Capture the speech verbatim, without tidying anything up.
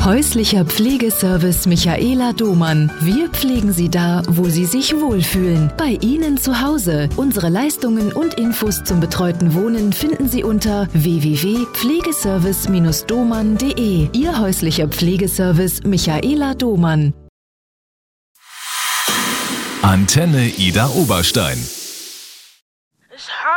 Häuslicher Pflegeservice Michaela Domann. Wir pflegen Sie da, wo Sie sich wohlfühlen. Bei Ihnen zu Hause. Unsere Leistungen und Infos zum betreuten Wohnen finden Sie unter w w w punkt pflegeservice Bindestrich domann punkt de. Ihr häuslicher Pflegeservice Michaela Domann. Antenne Idar Oberstein.